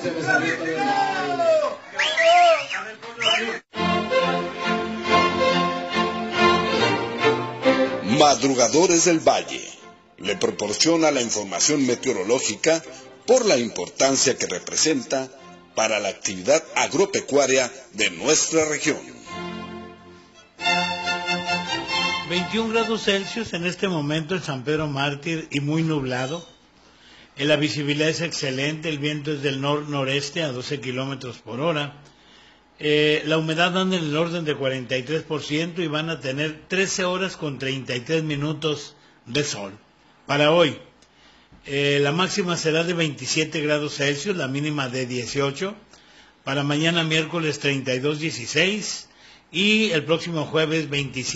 Madrugadores del Valle le proporciona la información meteorológica por la importancia que representa para la actividad agropecuaria de nuestra región. 21 grados Celsius en este momento en San Pedro Mártir y muy nublado. La visibilidad es excelente, el viento es del nor-noreste a 12 kilómetros por hora. La humedad anda en el orden de 43% y van a tener 13 horas con 33 minutos de sol. Para hoy, la máxima será de 27 grados Celsius, la mínima de 18. Para mañana miércoles 32-16 y el próximo jueves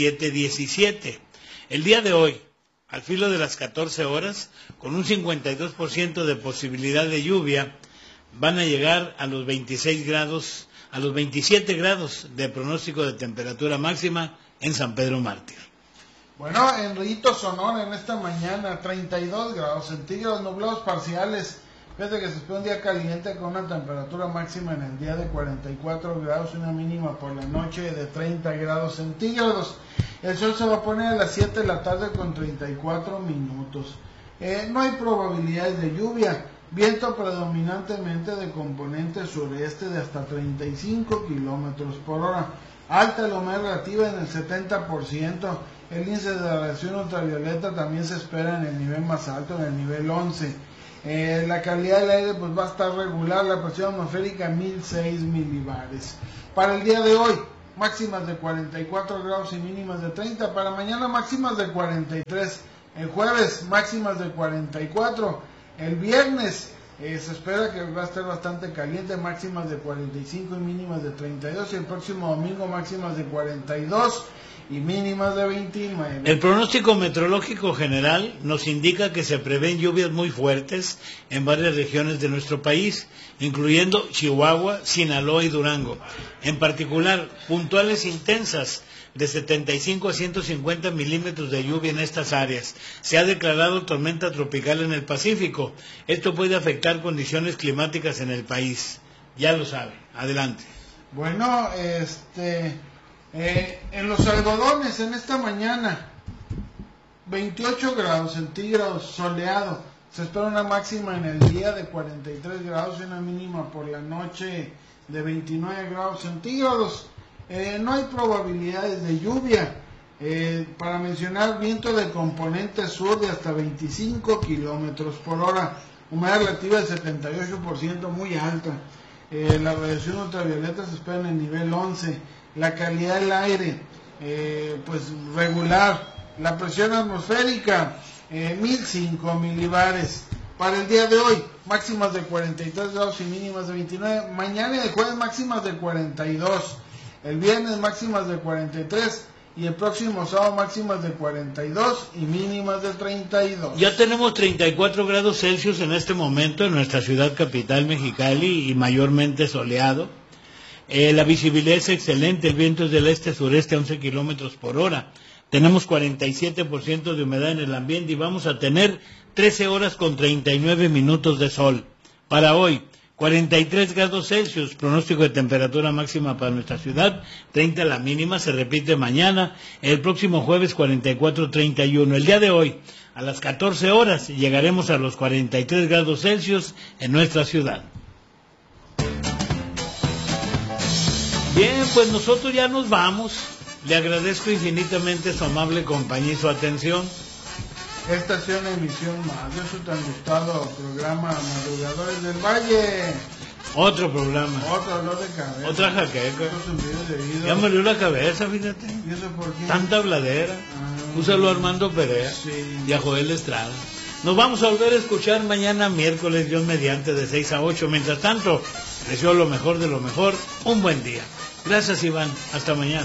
27-17. El día de hoy, al filo de las 14 horas, con un 52% de posibilidad de lluvia, van a llegar a los 26 grados, a los 27 grados de pronóstico de temperatura máxima en San Pedro Mártir. Bueno, en Rillito, Sonora, en esta mañana, 32 grados centígrados, nublados parciales. Fíjate que se espera un día caliente con una temperatura máxima en el día de 44 grados y una mínima por la noche de 30 grados centígrados. El sol se va a poner a las 7 de la tarde con 34 minutos. No hay probabilidades de lluvia. Viento predominantemente de componente sureste de hasta 35 kilómetros por hora. Alta la humedad relativa en el 70%. El índice de radiación ultravioleta también se espera en el nivel más alto, en el nivel 11. La calidad del aire pues va a estar regular, la presión atmosférica 1006 milibares. Para el día de hoy, máximas de 44 grados y mínimas de 30. Para mañana máximas de 43. El jueves máximas de 44. El viernes se espera que va a estar bastante caliente, máximas de 45 y mínimas de 32. Y el próximo domingo máximas de 42 y mínimas de 29. El pronóstico meteorológico general nos indica que se prevén lluvias muy fuertes en varias regiones de nuestro país, incluyendo Chihuahua, Sinaloa y Durango. En particular, puntuales intensas de 75 a 150 milímetros de lluvia en estas áreas. Se ha declarado tormenta tropical en el Pacífico. Esto puede afectar condiciones climáticas en el país. Ya lo sabe. Adelante. Bueno, en los algodones en esta mañana, 28 grados centígrados, soleado. Se espera una máxima en el día de 43 grados y una mínima por la noche de 29 grados centígrados. No hay probabilidades de lluvia. Para mencionar, viento de componente sur de hasta 25 kilómetros por hora. Humedad relativa del 78%, muy alta. La radiación ultravioleta se espera en el nivel 11. La calidad del aire, pues regular. La presión atmosférica, 1005 milibares. Para el día de hoy, máximas de 43 grados y mínimas de 29. Mañana y el jueves máximas de 42. El viernes máximas de 43. Y el próximo sábado máximas de 42 y mínimas de 32. Ya tenemos 34 grados Celsius en este momento en nuestra ciudad capital Mexicali y mayormente soleado. La visibilidad es excelente, el viento es del este-sureste a 11 kilómetros por hora. Tenemos 47% de humedad en el ambiente y vamos a tener 13 horas con 39 minutos de sol. Para hoy, 43 grados Celsius, pronóstico de temperatura máxima para nuestra ciudad, 30 la mínima, se repite mañana, el próximo jueves 44-31. El día de hoy, a las 14 horas, llegaremos a los 43 grados Celsius en nuestra ciudad. Bien, pues nosotros ya nos vamos. Le agradezco infinitamente su amable compañía y su atención. Esta ha sido una emisión más de su tan gustado programa Madrugadores del Valle. Otro programa. Otro dolor de cabeza. Otra jaqueca. Otros zumbidos de oído. Ya me dio la cabeza, fíjate. ¿Y eso por qué? Tanta habladera. Úsalo a Armando Perea y a Joel Estrada. Nos vamos a volver a escuchar mañana miércoles, Dios mediante, de 6 a 8. Mientras tanto, deseo lo mejor de lo mejor. Un buen día. Gracias, Iván. Hasta mañana.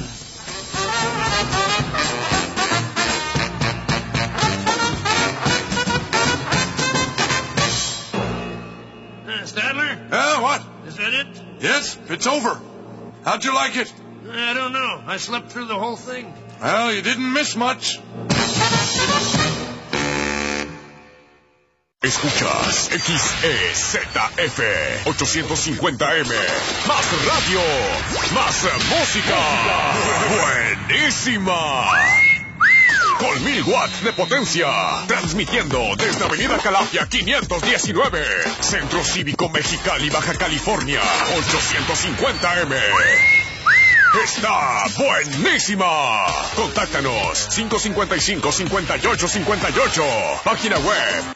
Stadler? What? Is that it? Yes, it's over. How'd you like it? I don't know. I slept through the whole thing. Well, you didn't miss much. Escuchas XEZF 850M. Más radio, más música. Buenísima. Con 1000 watts de potencia. Transmitiendo desde Avenida Calafia 519. Centro Cívico Mexicali, Baja California. 850M. ¡Está buenísima! Contáctanos 555-5858. Página web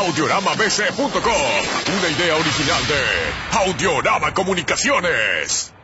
www.audioramabc.com. Una idea original de Audiorama Comunicaciones.